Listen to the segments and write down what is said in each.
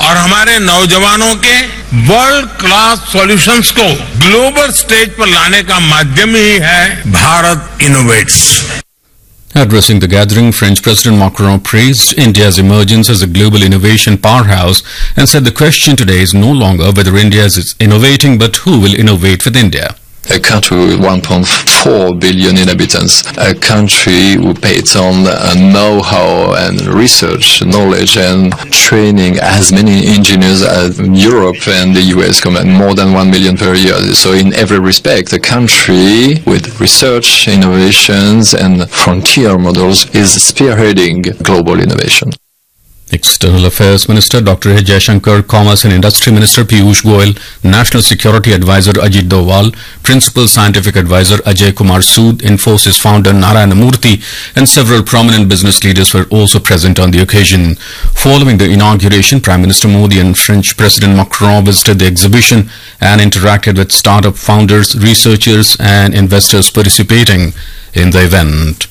और हमारे नौजवानों के वर्ल्ड क्लास सॉल्यूशंस को ग्लोबल स्टेज पर लाने का माध्यम ही है Bharat innovates. Addressing the gathering, French President Macron praised India's emergence as a global innovation powerhouse and said the question today is no longer whether India is innovating but who will innovate with India. A country with 1.4 billion inhabitants, a country who pays on know-how and research, knowledge and training as many engineers as Europe and the US combined, more than 1 million per year. So in every respect, a country with research, innovations and frontier models is spearheading global innovation. External Affairs Minister Dr. A. Jaishankar, Commerce and Industry Minister Piyush Goyal, National Security Advisor Ajit Doval, Principal Scientific Advisor Ajay Kumar Sood, Infosys founder Narayana Murthy and several prominent business leaders were also present on the occasion. Following the inauguration, Prime Minister Modi and French President Macron visited the exhibition and interacted with startup founders, researchers and investors participating in the event.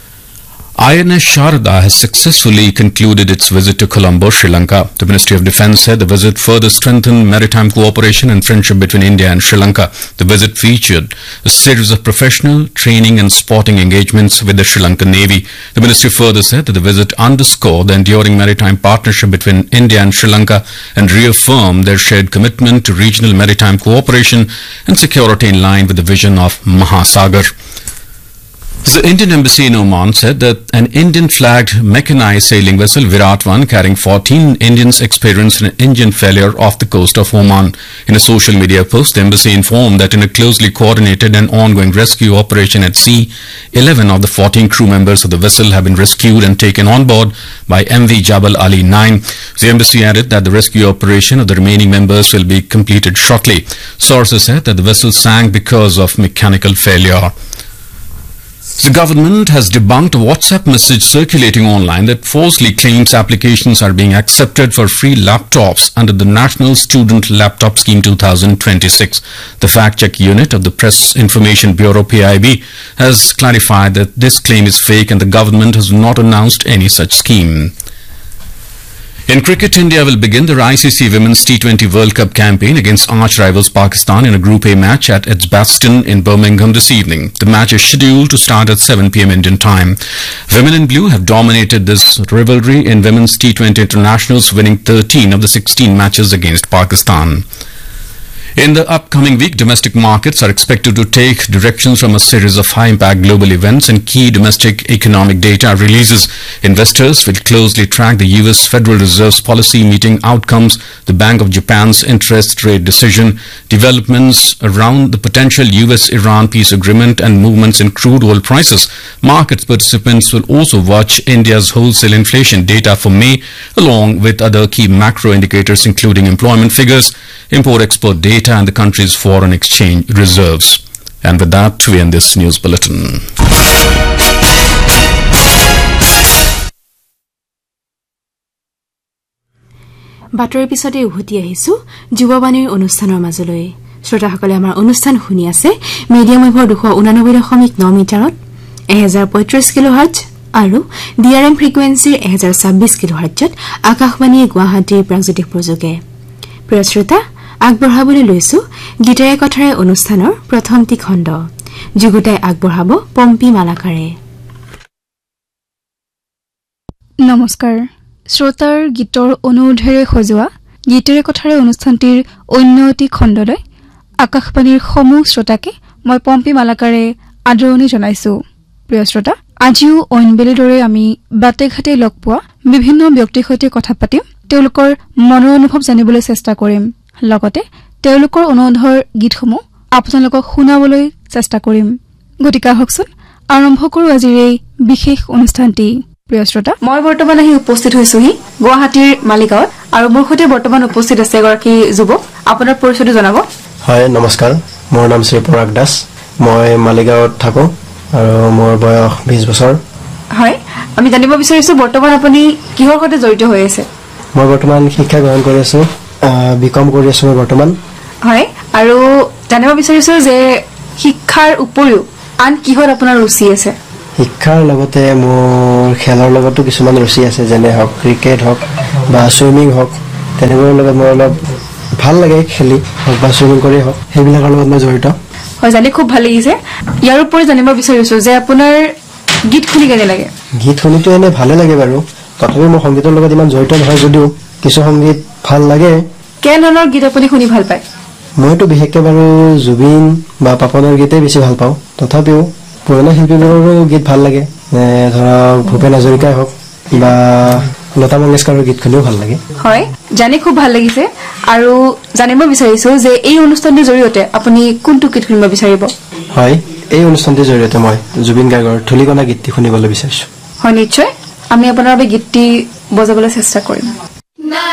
INS Sharda has successfully concluded its visit to Colombo, Sri Lanka. The Ministry of Defence said the visit further strengthened maritime cooperation and friendship between India and Sri Lanka. The visit featured a series of professional, training and sporting engagements with the Sri Lankan Navy. The Ministry further said that the visit underscored the enduring maritime partnership between India and Sri Lanka and reaffirmed their shared commitment to regional maritime cooperation and security in line with the vision of Mahasagar. The Indian Embassy in Oman said that an Indian-flagged mechanized sailing vessel Virat 1 carrying 14 Indians experienced an engine failure off the coast of Oman. In a social media post, the embassy informed that in a closely coordinated and ongoing rescue operation at sea, 11 of the 14 crew members of the vessel have been rescued and taken on board by MV Jabal Ali 9. The embassy added that the rescue operation of the remaining members will be completed shortly. Sources said that the vessel sank because of mechanical failure. The government has debunked a WhatsApp message circulating online that falsely claims applications are being accepted for free laptops under the National Student Laptop Scheme 2026. The fact-check unit of the Press Information Bureau PIB has clarified that this claim is fake and the government has not announced any such scheme. In cricket, India will begin their ICC Women's T20 World Cup campaign against arch-rivals Pakistan in a Group A match at Edgbaston in Birmingham this evening. The match is scheduled to start at 7 p.m. Indian time. Women in blue have dominated this rivalry in Women's T20 Internationals, winning 13 of the 16 matches against Pakistan. In the upcoming week, domestic markets are expected to take directions from a series of high-impact global events and key domestic economic data releases. Investors will closely track the U.S. Federal Reserve's policy meeting outcomes, the Bank of Japan's interest rate decision, developments around the potential U.S.-Iran peace agreement and movements in crude oil prices. Market participants will also watch India's wholesale inflation data for May, along with other key macro indicators including employment figures, import-export data and the country's foreign exchange reserves. And with that, we end this news bulletin. বাতৰি পিছতে উভতি আহিছো যুৱবাণীৰ অনুষ্ঠানৰ মাজলৈ। শ্ৰোতাসকলে আমাৰ অনুষ্ঠান শুনি আছে মিডিয়াম ৱেভৰ 289.9 মিটাৰত 1035 কিলোহাৰ্টজ আৰু ডিআৰএম ফ্ৰিকুৱেন্সিৰ 1026 কিলোহাৰ্টজত আকাশবাণী গুৱাহাটীৰ প্ৰাগজ্যোতিক প্ৰযোগে। প্ৰিয় শ্ৰোতা, আগবঢ়াবলৈ লৈছো গীতেৰে কথাৰে অনুষ্ঠানৰ প্ৰথমটি খণ্ড। যুগুতাই আগবঢ়াব পম্পী মালাকাৰে। নমস্কাৰ। শ্ৰোতাৰ গীতৰ অনুৰোধেৰে সজোৱা গীতেৰে কথাৰে অনুষ্ঠানটিৰ অন্য এটি খণ্ডলৈ আকাশবাণীৰ সমূহ শ্ৰোতাকে মই পম্পী মালাকাৰে আদৰণি জনাইছো। প্ৰিয় শ্ৰোতা, আজিও অইনবেলিৰ দৰে আমি বাটে ঘাটে লগ পোৱা বিভিন্ন ব্যক্তিৰ সৈতে কথা পাতিম, তেওঁলোকৰ মনৰ অনুভৱ জানিবলৈ চেষ্টা কৰিম, লগতে তেওঁলোকৰ অনুৰোধৰ গীতসমূহ আপোনালোকক শুনাবলৈ চেষ্টা কৰিম। গতিকে আহকচোন আৰম্ভ কৰো আজিৰ এই বিশেষ অনুষ্ঠানটি। প্ৰিয় শ্ৰোতা, মই বৰ্তমান আহি উপস্থিত হৈছোহি গুৱাহাটীৰ মালিগাঁৱত আৰু মোৰ সৈতে বৰ্তমান উপস্থিত আছে এগৰাকী যুৱক। আপোনাৰ পৰিচয়টো জনাব। হয়, নমস্কাৰ। মোৰ নাম শ্ৰী পৰাগ দাস। মই মালিগাঁৱত থাকো আৰু মোৰ বয়স 20 বছৰ। হয়, আমি জানিব বিচাৰিছো বৰ্তমান আপুনি কিহৰ সৈতে জড়িত হৈ আছে? মই বৰ্তমান শিক্ষা গ্ৰহণ কৰি আছো, বিকম কৰি আছো মই বৰ্তমান। হয়, আৰু জানিব বিচাৰিছো যে শিক্ষাৰ উপৰিও আন কিহত আপোনাৰ ৰুচি আছে? শিক্ষাৰ লগতে মোৰ খেলৰ লগতো কিছুমান ৰুচি আছে, যেনে হওক ক্ৰিকেট হওক বা চুইমিং হওক তেনেবোৰৰ লগত মই অলপ ভাল লাগে খেলি হওক বা চুইমিং কৰি হওক সেইবিলাকৰ লগত মই জড়িত হয় জানি খুব ভাল লাগিছে ইয়াৰ ওপৰত জানিব বিচাৰিছো যে আপোনাৰ গীত শুনি কেনে লাগে গীত শুনিতো এনে ভালে লাগে বাৰু তথাপি মই সংগীতৰ লগত ইমান জড়িত নহয় যদিও কিছু সংগীত ভাল লাগে কেনেধৰণৰ গীত আপুনি শুনি ভাল পায় মইতো বিশেষকৈ বাৰু জুবিন বা পাপনৰ গীতেই বেছি ভাল পাওঁ তথাপিও পুৰণা শিল্পীবোৰৰো গীত ভাল লাগে ধৰক ভূপেন হাজৰিকাই হওক বা লতা মংগেশকাৰৰ গীত শুনিও ভাল লাগে হয় জানি খুব ভাল লাগিছে আৰু জানিব বিচাৰিছো যে এই অনুষ্ঠানটোৰ জৰিয়তে আপুনি কোনটো গীত শুনিব বিচাৰিব হয় এই অনুষ্ঠানটোৰ জৰিয়তে মই জুবিন গাৰ্গৰ ধূলিকণা গীতটি শুনিবলৈ বিচাৰিছো হয় নিশ্চয় আমি আপোনাৰ বাবে গীতটি বজাবলৈ চেষ্টা কৰিম